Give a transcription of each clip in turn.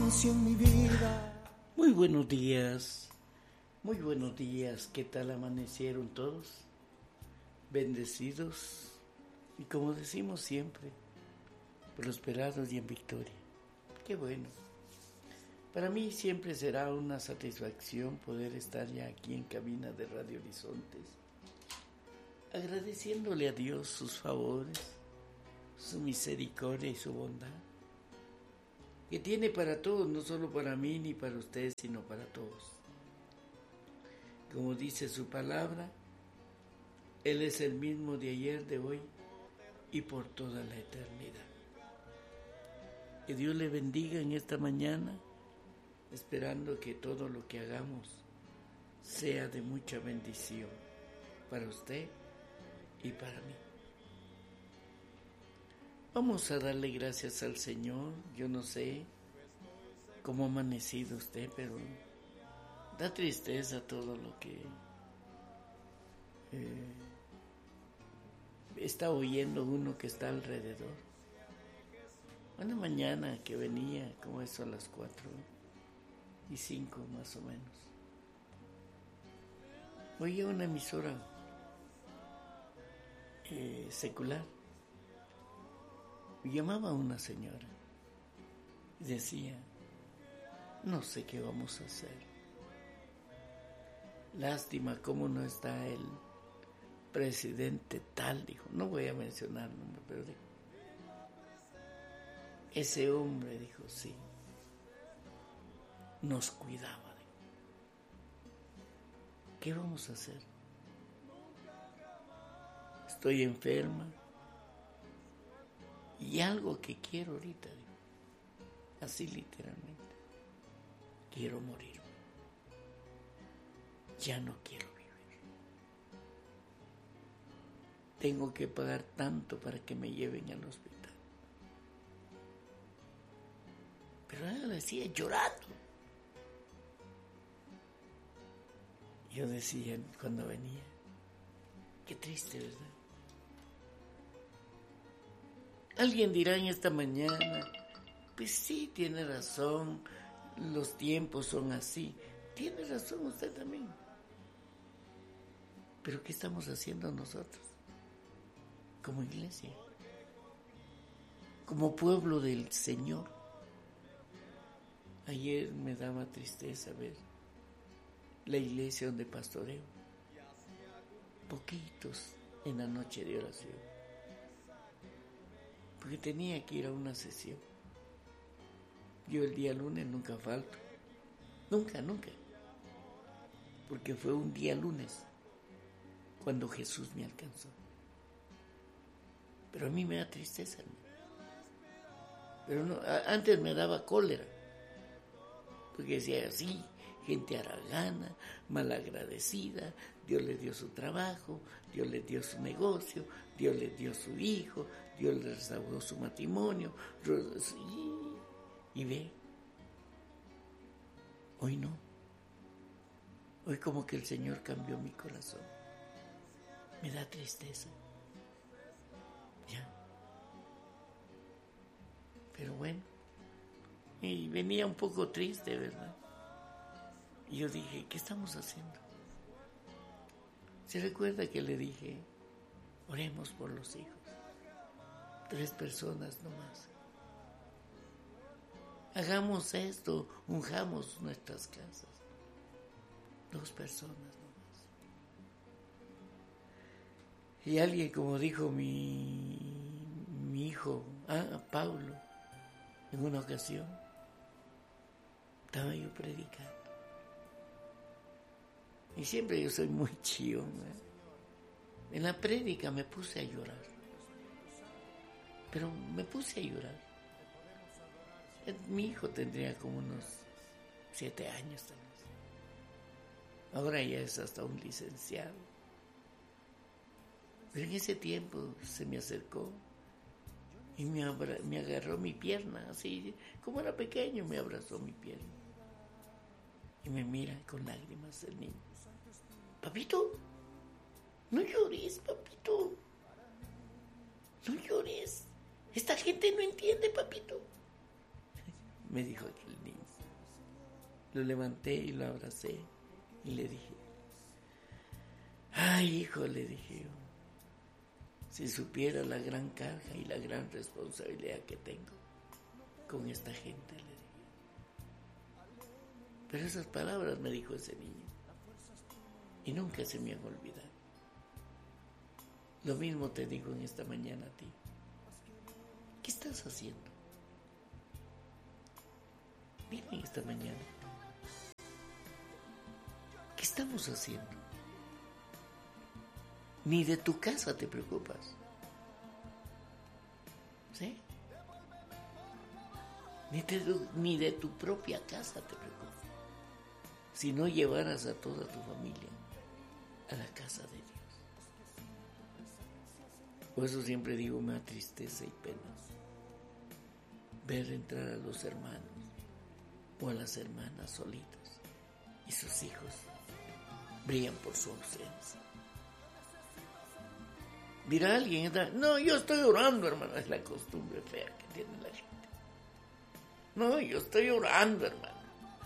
silencio en mi vida. Muy buenos días, ¿qué tal amanecieron todos? Bendecidos y como decimos siempre, prosperados y en victoria. Qué bueno. Para mí siempre será una satisfacción poder estar ya aquí en cabina de Radio Horizontes, agradeciéndole a Dios sus favores, su misericordia y su bondad, que tiene para todos, no solo para mí ni para ustedes, sino para todos. Como dice su palabra, Él es el mismo de ayer, de hoy y por toda la eternidad. Que Dios le bendiga en esta mañana, esperando que todo lo que hagamos sea de mucha bendición para usted y para mí. Vamos a darle gracias al Señor. Yo no sé cómo ha amanecido usted, pero da tristeza todo lo que está oyendo uno que está alrededor. Una mañana que venía, como eso a las 4:05 más o menos, oía una emisora secular y llamaba a una señora y decía: no sé qué vamos a hacer. Lástima cómo no está el presidente tal, dijo, no voy a mencionar el nombre, pero dijo, ese hombre, dijo, sí, nos cuidaba, dijo. ¿Qué vamos a hacer? Estoy enferma y algo que quiero ahorita, dijo, así literalmente, quiero morirme. Ya no quiero vivir. Tengo que pagar tanto para que me lleven al hospital. Pero ella decía llorando. Yo decía cuando venía, qué triste, ¿verdad? Alguien dirá en esta mañana, pues sí, tiene razón, los tiempos son así. Tiene razón usted también. Pero ¿qué estamos haciendo nosotros como iglesia? Como pueblo del Señor. Ayer me daba tristeza ver la iglesia donde pastoreo. Poquitos en la noche de oración. Porque tenía que ir a una sesión. Yo el día lunes nunca falto. Nunca. Porque fue un día lunes cuando Jesús me alcanzó. Pero a mí me da tristeza, ¿no? Pero no, antes me daba cólera, porque decía así, gente haragana, malagradecida, Dios le dio su trabajo, Dios le dio su negocio, Dios le dio su hijo, Dios le restauró su matrimonio, y ve, hoy no, hoy como que el Señor cambió mi corazón. Me da tristeza. Ya. Pero bueno. Y venía un poco triste, ¿verdad? Y yo dije, ¿qué estamos haciendo? ¿Se recuerda que le dije, oremos por los hijos? 3 personas nomás. Hagamos esto, unjamos nuestras casas. 2 personas nomás. Y alguien, como dijo mi hijo, Pablo, en una ocasión, estaba yo predicando. Y siempre yo soy muy chillón, ¿eh? En la prédica me puse a llorar. Pero me puse a llorar. Mi hijo tendría como unos 7 años tal vez. Ahora ya es hasta un licenciado. Pero en ese tiempo se me acercó y me agarró mi pierna, así como era pequeño, me abrazó mi pierna. Y me mira con lágrimas el niño. Papito, no llores, papito. No llores. Esta gente no entiende, papito. Me dijo aquel niño. Lo levanté y lo abracé y le dije, ay, hijo, le dije yo, si supiera la gran carga y la gran responsabilidad que tengo con esta gente, le dije. Pero esas palabras me dijo ese niño y nunca se me han olvidado. Lo mismo te digo en esta mañana a ti. ¿Qué estás haciendo? Miren esta mañana. ¿Qué estamos haciendo? Ni de tu casa te preocupas. ¿Sí? Ni de tu propia casa te preocupas. Si no llevaras a toda tu familia a la casa de Dios. Por eso siempre digo, me da tristeza y pena ver entrar a los hermanos o a las hermanas solitos y sus hijos brillan por su ausencia. Dirá alguien, no, yo estoy orando, hermano, es la costumbre fea que tiene la gente. No, yo estoy orando, hermano.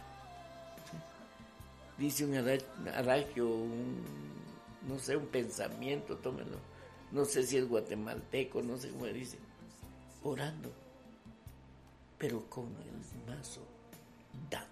Dice un adagio, no sé, un pensamiento, tómenlo. No sé si es guatemalteco, no sé cómo dice. Orando, pero con el mazo dando.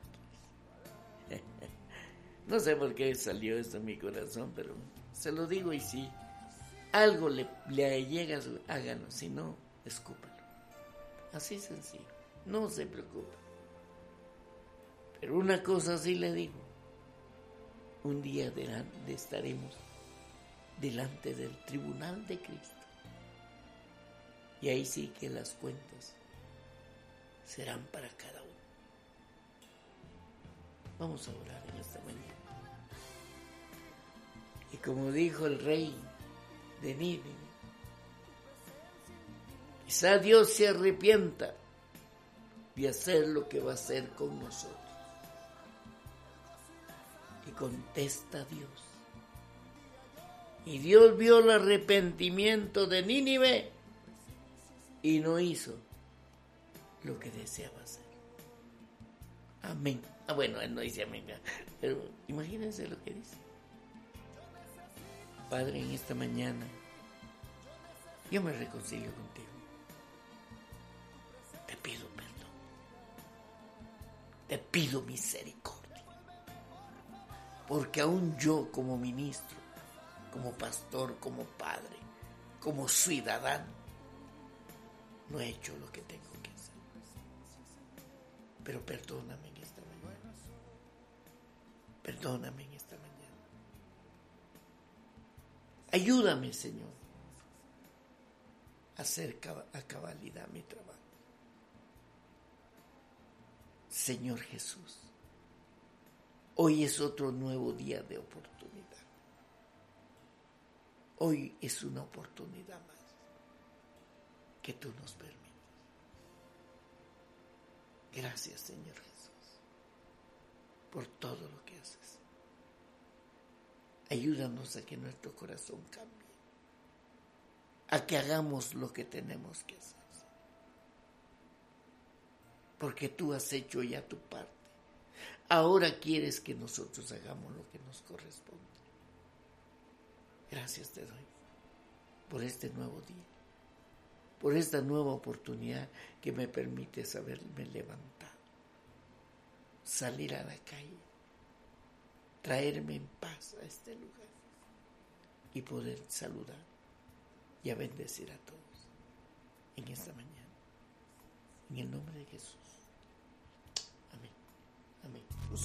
No sé por qué salió esto en mi corazón, pero se lo digo y sí. Algo le llega, háganlo, si no, escúpalo. Así sencillo, no se preocupe. Pero una cosa sí le digo, un día estaremos delante del tribunal de Cristo. Y ahí sí que las cuentas serán para cada uno. Vamos a orar en esta mañana. Y como dijo el rey de Nínive, quizá Dios se arrepienta de hacer lo que va a hacer con nosotros. Y contesta Dios. Y Dios vio el arrepentimiento de Nínive y no hizo lo que deseaba hacer. Amén. Bueno, él no dice amén, pero imagínense lo que dice. Padre, en esta mañana yo me reconcilio contigo. Te pido perdón. Te pido misericordia. Porque aún yo como ministro, como pastor, como padre, como ciudadano, no he hecho lo que tengo que hacer. Pero perdóname en esta mañana. Perdóname en esta mañana. Ayúdame, Señor, a hacer a cabalidad mi trabajo. Señor Jesús, hoy es otro nuevo día de oportunidad. Hoy es una oportunidad más que tú nos permites. Gracias, Señor Jesús, por todo lo que haces. Ayúdanos a que nuestro corazón cambie, a que hagamos lo que tenemos que hacer. Porque tú has hecho ya tu parte. Ahora quieres que nosotros hagamos lo que nos corresponde. Gracias te doy por este nuevo día, por esta nueva oportunidad que me permite haberme levantado, salir a la calle, traerme en paz a este lugar y poder saludar y a bendecir a todos en esta mañana. En el nombre de Jesús. Amén. Amén.